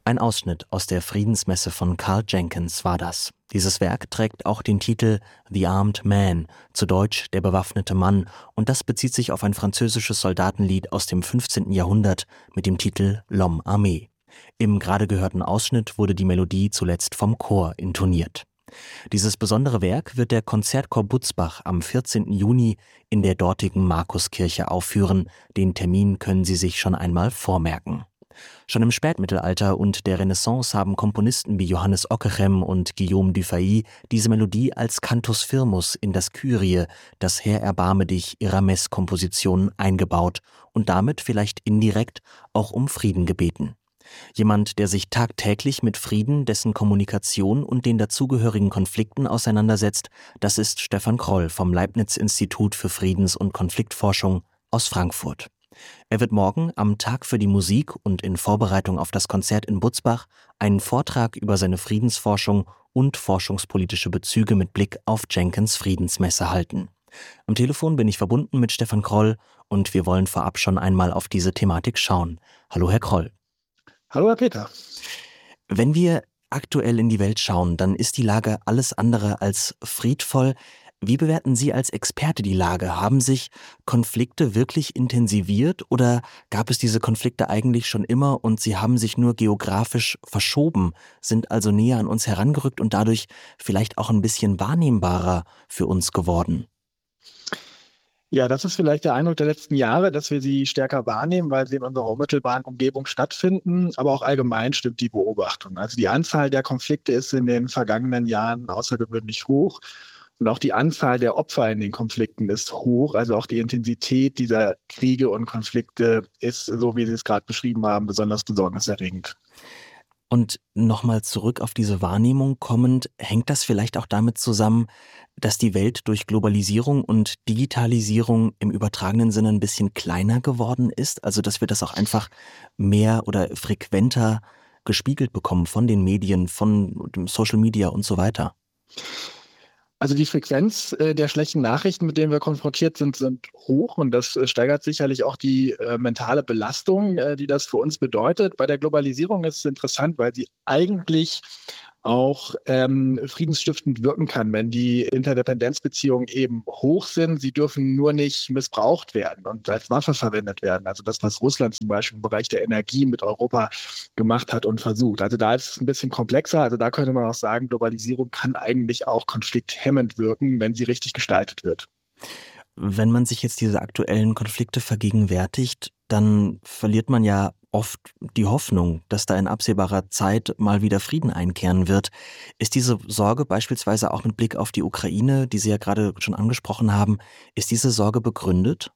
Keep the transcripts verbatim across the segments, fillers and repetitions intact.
Ein Ausschnitt aus der Friedensmesse von Karl Jenkins war das. Dieses Werk trägt auch den Titel The Armed Man, zu Deutsch Der bewaffnete Mann, und das bezieht sich auf ein französisches Soldatenlied aus dem fünfzehnten Jahrhundert mit dem Titel L'Homme Armé. Im gerade gehörten Ausschnitt wurde die Melodie zuletzt vom Chor intoniert. Dieses besondere Werk wird der Konzertchor Butzbach am vierzehnten Juni in der dortigen Markuskirche aufführen. Den Termin können Sie sich schon einmal vormerken. Schon im Spätmittelalter und der Renaissance haben Komponisten wie Johannes Ockeghem und Guillaume Dufay diese Melodie als Cantus firmus in das Kyrie, das Herr erbarme dich, ihrer Messkompositionen eingebaut und damit vielleicht indirekt auch um Frieden gebeten. Jemand, der sich tagtäglich mit Frieden, dessen Kommunikation und den dazugehörigen Konflikten auseinandersetzt, das ist Stefan Kroll vom Leibniz-Institut für Friedens- und Konfliktforschung aus Frankfurt. Er wird morgen am Tag für die Musik und in Vorbereitung auf das Konzert in Butzbach einen Vortrag über seine Friedensforschung und forschungspolitische Bezüge mit Blick auf Jenkins Friedensmesse halten. Am Telefon bin ich verbunden mit Stefan Kroll und wir wollen vorab schon einmal auf diese Thematik schauen. Hallo, Herr Kroll. Hallo, Herr Peter. Wenn wir aktuell in die Welt schauen, dann ist die Lage alles andere als friedvoll. Wie bewerten Sie als Experte die Lage? Haben sich Konflikte wirklich intensiviert oder gab es diese Konflikte eigentlich schon immer und sie haben sich nur geografisch verschoben, sind also näher an uns herangerückt und dadurch vielleicht auch ein bisschen wahrnehmbarer für uns geworden? Ja, das ist vielleicht der Eindruck der letzten Jahre, dass wir sie stärker wahrnehmen, weil sie in unserer unmittelbaren Umgebung stattfinden. Aber auch allgemein stimmt die Beobachtung. Also die Anzahl der Konflikte ist in den vergangenen Jahren außergewöhnlich hoch. Und auch die Anzahl der Opfer in den Konflikten ist hoch. Also auch die Intensität dieser Kriege und Konflikte ist, so wie Sie es gerade beschrieben haben, besonders besorgniserregend. Und nochmal zurück auf diese Wahrnehmung kommend, hängt das vielleicht auch damit zusammen, dass die Welt durch Globalisierung und Digitalisierung im übertragenen Sinne ein bisschen kleiner geworden ist? Also dass wir das auch einfach mehr oder frequenter gespiegelt bekommen von den Medien, von dem Social Media und so weiter? Also die Frequenz äh, der schlechten Nachrichten, mit denen wir konfrontiert sind, sind hoch und das äh, steigert sicherlich auch die äh, mentale Belastung, äh, die das für uns bedeutet. Bei der Globalisierung ist es interessant, weil sie eigentlich auch ähm, friedensstiftend wirken kann, wenn die Interdependenzbeziehungen eben hoch sind. Sie dürfen nur nicht missbraucht werden und als Waffe verwendet werden. Also das, was Russland zum Beispiel im Bereich der Energie mit Europa gemacht hat und versucht. Also da ist es ein bisschen komplexer. Also da könnte man auch sagen, Globalisierung kann eigentlich auch konflikthemmend wirken, wenn sie richtig gestaltet wird. Wenn man sich jetzt diese aktuellen Konflikte vergegenwärtigt, dann verliert man ja oft die Hoffnung, dass da in absehbarer Zeit mal wieder Frieden einkehren wird. Ist diese Sorge beispielsweise auch mit Blick auf die Ukraine, die Sie ja gerade schon angesprochen haben, ist diese Sorge begründet?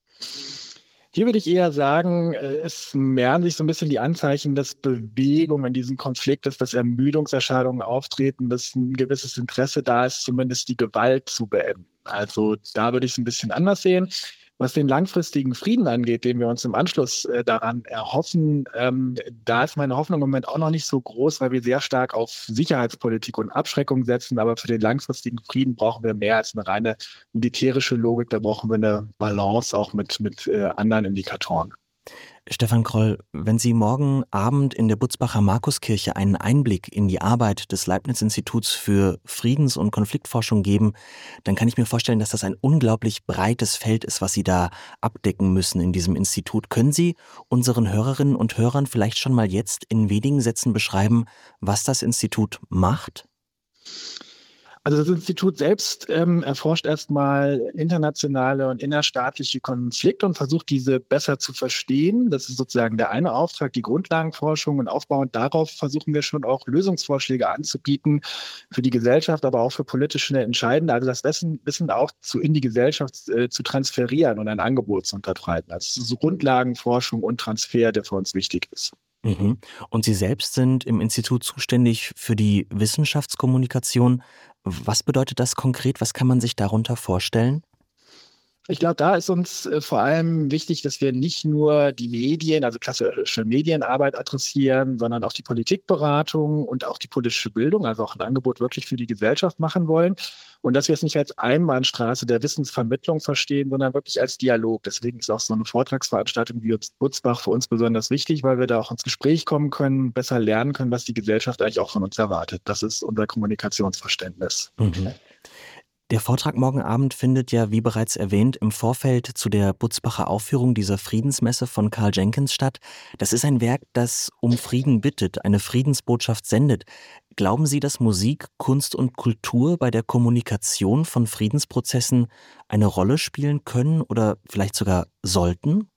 Hier würde ich eher sagen, äh, es mehren sich so ein bisschen die Anzeichen, dass Bewegung in diesem Konflikt ist, dass Ermüdungserscheinungen auftreten, dass ein gewisses Interesse da ist, zumindest die Gewalt zu beenden. Also da würde ich es ein bisschen anders sehen. Was den langfristigen Frieden angeht, den wir uns im Anschluss äh, daran erhoffen, ähm, da ist meine Hoffnung im Moment auch noch nicht so groß, weil wir sehr stark auf Sicherheitspolitik und Abschreckung setzen. Aber für den langfristigen Frieden brauchen wir mehr als eine reine militärische Logik. Da brauchen wir eine Balance auch mit, mit äh, anderen Indikatoren. Stefan Kroll, wenn Sie morgen Abend in der Butzbacher Markuskirche einen Einblick in die Arbeit des Leibniz-Instituts für Friedens- und Konfliktforschung geben, dann kann ich mir vorstellen, dass das ein unglaublich breites Feld ist, was Sie da abdecken müssen in diesem Institut. Können Sie unseren Hörerinnen und Hörern vielleicht schon mal jetzt in wenigen Sätzen beschreiben, was das Institut macht? Also das Institut selbst ähm, erforscht erstmal internationale und innerstaatliche Konflikte und versucht, diese besser zu verstehen. Das ist sozusagen der eine Auftrag, die Grundlagenforschung. Und aufbauend darauf versuchen wir schon auch Lösungsvorschläge anzubieten für die Gesellschaft, aber auch für politische Entscheidende. Also das Wissen, Wissen auch zu, in die Gesellschaft äh, zu transferieren und ein Angebot zu unterbreiten. Also es ist so Grundlagenforschung und Transfer, der für uns wichtig ist. Mhm. Und Sie selbst sind im Institut zuständig für die Wissenschaftskommunikation. Was bedeutet das konkret? Was kann man sich darunter vorstellen? Ich glaube, da ist uns äh, vor allem wichtig, dass wir nicht nur die Medien, also klassische Medienarbeit adressieren, sondern auch die Politikberatung und auch die politische Bildung, also auch ein Angebot wirklich für die Gesellschaft machen wollen. Und dass wir es nicht als Einbahnstraße der Wissensvermittlung verstehen, sondern wirklich als Dialog. Deswegen ist auch so eine Vortragsveranstaltung wie Butzbach für uns besonders wichtig, weil wir da auch ins Gespräch kommen können, besser lernen können, was die Gesellschaft eigentlich auch von uns erwartet. Das ist unser Kommunikationsverständnis. Mhm. Der Vortrag morgen Abend findet ja, wie bereits erwähnt, im Vorfeld zu der Butzbacher Aufführung dieser Friedensmesse von Karl Jenkins statt. Das ist ein Werk, das um Frieden bittet, eine Friedensbotschaft sendet. Glauben Sie, dass Musik, Kunst und Kultur bei der Kommunikation von Friedensprozessen eine Rolle spielen können oder vielleicht sogar sollten?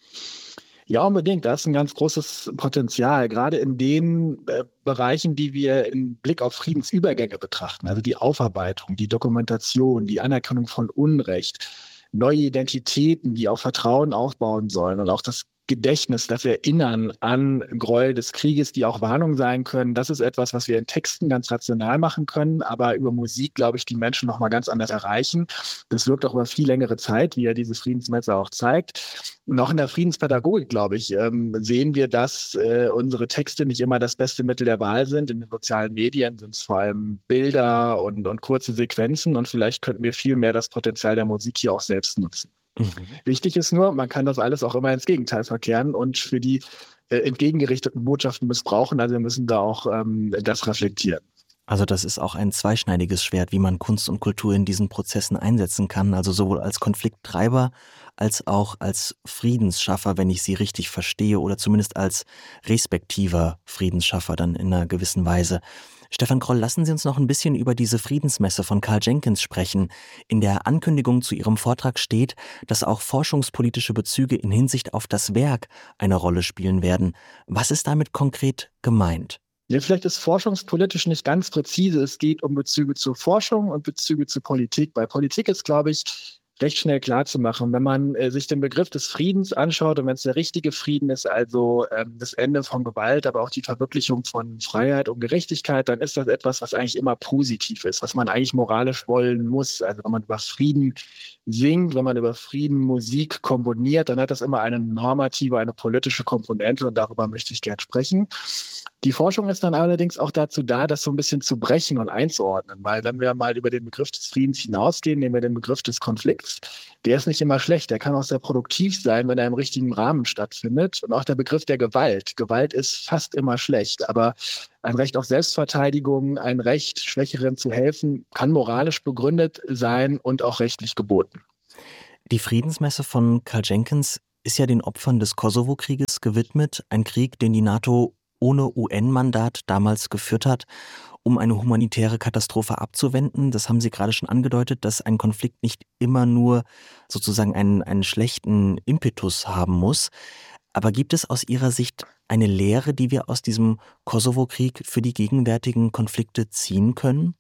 Ja, unbedingt. Da ist ein ganz großes Potenzial, gerade in den äh, Bereichen, die wir im Blick auf Friedensübergänge betrachten. Also die Aufarbeitung, die Dokumentation, die Anerkennung von Unrecht, neue Identitäten, die auf Vertrauen aufbauen sollen und auch das Gedächtnis, das Erinnern an Gräuel des Krieges, die auch Warnung sein können. Das ist etwas, was wir in Texten ganz rational machen können, aber über Musik, glaube ich, die Menschen noch mal ganz anders erreichen. Das wirkt auch über viel längere Zeit, wie ja diese Friedensmesse auch zeigt. Und auch in der Friedenspädagogik, glaube ich, ähm, sehen wir, dass äh, unsere Texte nicht immer das beste Mittel der Wahl sind. In den sozialen Medien sind es vor allem Bilder und, und kurze Sequenzen und vielleicht könnten wir viel mehr das Potenzial der Musik hier auch selbst nutzen. Mhm. Wichtig ist nur, man kann das alles auch immer ins Gegenteil verkehren und für die äh, entgegengerichteten Botschaften missbrauchen. Also wir müssen da auch ähm, das reflektieren. Also das ist auch ein zweischneidiges Schwert, wie man Kunst und Kultur in diesen Prozessen einsetzen kann, also sowohl als Konflikttreiber als auch als Friedensschaffer, wenn ich Sie richtig verstehe, oder zumindest als respektiver Friedensschaffer dann in einer gewissen Weise. Stefan Kroll, lassen Sie uns noch ein bisschen über diese Friedensmesse von Karl Jenkins sprechen. In der Ankündigung zu Ihrem Vortrag steht, dass auch forschungspolitische Bezüge in Hinsicht auf das Werk eine Rolle spielen werden. Was ist damit konkret gemeint? Ja, vielleicht ist forschungspolitisch nicht ganz präzise. Es geht um Bezüge zur Forschung und Bezüge zur Politik. Bei Politik ist, glaube ich, recht schnell klar zu machen. Wenn man äh, sich den Begriff des Friedens anschaut und wenn es der richtige Frieden ist, also ähm, das Ende von Gewalt, aber auch die Verwirklichung von Freiheit und Gerechtigkeit, dann ist das etwas, was eigentlich immer positiv ist, was man eigentlich moralisch wollen muss. Also wenn man über Frieden singt, wenn man über Frieden Musik komponiert, dann hat das immer eine normative, eine politische Komponente und darüber möchte ich gern sprechen. Die Forschung ist dann allerdings auch dazu da, das so ein bisschen zu brechen und einzuordnen, weil wenn wir mal über den Begriff des Friedens hinausgehen, nehmen wir den Begriff des Konflikts, der ist nicht immer schlecht, der kann auch sehr produktiv sein, wenn er im richtigen Rahmen stattfindet. Und auch der Begriff der Gewalt. Gewalt ist fast immer schlecht, aber ein Recht auf Selbstverteidigung, ein Recht, Schwächeren zu helfen, kann moralisch begründet sein und auch rechtlich geboten. Die Friedensmesse von Karl Jenkins ist ja den Opfern des Kosovo-Krieges gewidmet, ein Krieg, den die NATO ohne U N-Mandat damals geführt hat, um eine humanitäre Katastrophe abzuwenden. Das haben Sie gerade schon angedeutet, dass ein Konflikt nicht immer nur sozusagen einen, einen schlechten Impetus haben muss. Aber gibt es aus Ihrer Sicht eine Lehre, die wir aus diesem Kosovo-Krieg für die gegenwärtigen Konflikte ziehen können?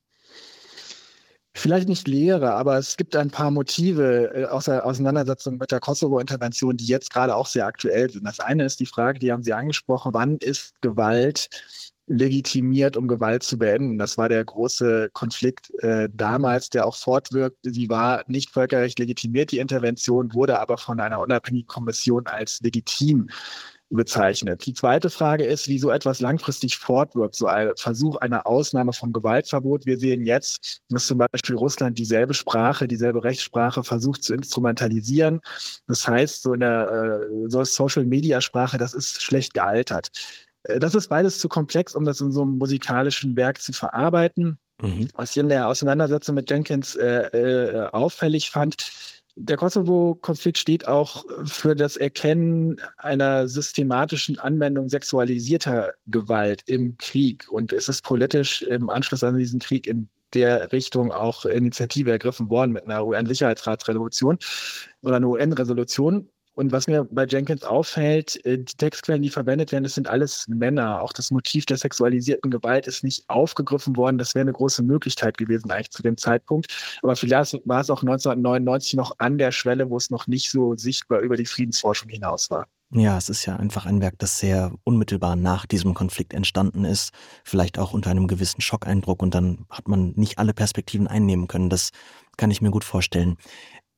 Vielleicht nicht Lehre, aber es gibt ein paar Motive äh, aus der Auseinandersetzung mit der Kosovo-Intervention, die jetzt gerade auch sehr aktuell sind. Das eine ist die Frage, die haben Sie angesprochen, wann ist Gewalt legitimiert, um Gewalt zu beenden? Das war der große Konflikt äh, damals, der auch fortwirkte. Sie war nicht völkerrecht legitimiert, die Intervention, wurde aber von einer unabhängigen Kommission als legitim bezeichnet. Die zweite Frage ist, wie so etwas langfristig fortwirkt, so ein Versuch einer Ausnahme vom Gewaltverbot. Wir sehen jetzt, dass zum Beispiel Russland dieselbe Sprache, dieselbe Rechtssprache versucht zu instrumentalisieren. Das heißt, so in der äh, so Social-Media-Sprache, das ist schlecht gealtert. Äh, das ist beides zu komplex, um das in so einem musikalischen Werk zu verarbeiten. Mhm. Was ich in der Auseinandersetzung mit Jenkins äh, äh, auffällig fand, der Kosovo-Konflikt steht auch für das Erkennen einer systematischen Anwendung sexualisierter Gewalt im Krieg. Und es ist politisch im Anschluss an diesen Krieg in der Richtung auch Initiative ergriffen worden mit einer U N-Sicherheitsratsresolution oder einer U N-Resolution. Und was mir bei Jenkins auffällt, die Textquellen, die verwendet werden, das sind alles Männer. Auch das Motiv der sexualisierten Gewalt ist nicht aufgegriffen worden. Das wäre eine große Möglichkeit gewesen eigentlich zu dem Zeitpunkt. Aber vielleicht war es auch neunzehnhundertneunundneunzig noch an der Schwelle, wo es noch nicht so sichtbar über die Friedensforschung hinaus war. Ja, es ist ja einfach ein Werk, das sehr unmittelbar nach diesem Konflikt entstanden ist. Vielleicht auch unter einem gewissen Schockeindruck und dann hat man nicht alle Perspektiven einnehmen können. Das kann ich mir gut vorstellen.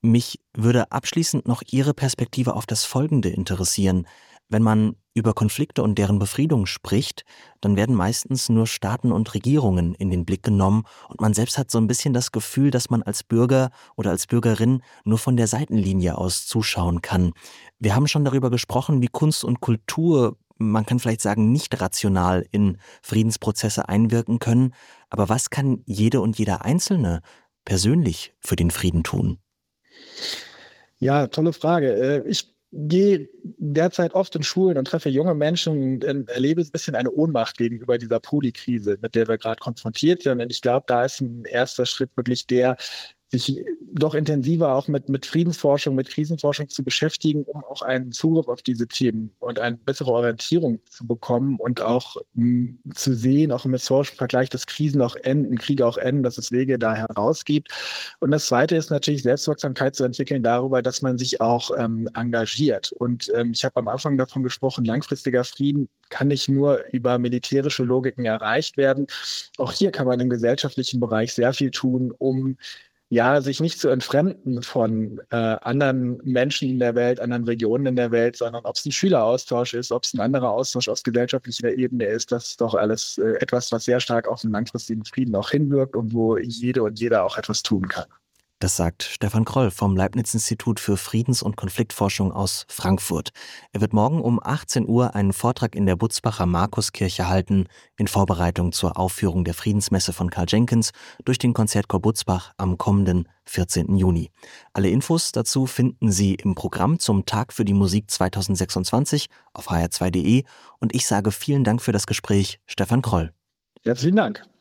Mich würde abschließend noch Ihre Perspektive auf das Folgende interessieren. Wenn man über Konflikte und deren Befriedung spricht, dann werden meistens nur Staaten und Regierungen in den Blick genommen und man selbst hat so ein bisschen das Gefühl, dass man als Bürger oder als Bürgerin nur von der Seitenlinie aus zuschauen kann. Wir haben schon darüber gesprochen, wie Kunst und Kultur, man kann vielleicht sagen, nicht rational in Friedensprozesse einwirken können. Aber was kann jede und jeder Einzelne persönlich für den Frieden tun? Ja, tolle Frage. Äh, Ich gehe derzeit oft in Schulen und treffe junge Menschen und äh, erlebe ein bisschen eine Ohnmacht gegenüber dieser Polikrise, mit der wir gerade konfrontiert sind. Und ich glaube, da ist ein erster Schritt wirklich der, sich doch intensiver auch mit, mit Friedensforschung, mit Krisenforschung zu beschäftigen, um auch einen Zugriff auf diese Themen und eine bessere Orientierung zu bekommen und auch mh, zu sehen, auch im historischen Vergleich, dass Krisen auch enden, Kriege auch enden, dass es Wege da heraus gibt. Und das Zweite ist natürlich Selbstwirksamkeit zu entwickeln darüber, dass man sich auch ähm, engagiert. Und ähm, ich habe am Anfang davon gesprochen, langfristiger Frieden kann nicht nur über militärische Logiken erreicht werden. Auch hier kann man im gesellschaftlichen Bereich sehr viel tun, um ja, sich nicht zu entfremden von äh, anderen Menschen in der Welt, anderen Regionen in der Welt, sondern ob es ein Schüleraustausch ist, ob es ein anderer Austausch auf gesellschaftlicher Ebene ist, das ist doch alles äh, etwas, was sehr stark auf den langfristigen Frieden auch hinwirkt und wo jede und jeder auch etwas tun kann. Das sagt Stefan Kroll vom Leibniz-Institut für Friedens- und Konfliktforschung aus Frankfurt. Er wird morgen um achtzehn Uhr einen Vortrag in der Butzbacher Markuskirche halten, in Vorbereitung zur Aufführung der Friedensmesse von Karl Jenkins durch den Konzertchor Butzbach am kommenden vierzehnten Juni. Alle Infos dazu finden Sie im Programm zum Tag für die Musik zweitausendsechsundzwanzig auf h r zwei punkt d e und ich sage vielen Dank für das Gespräch, Stefan Kroll. Herzlichen Dank.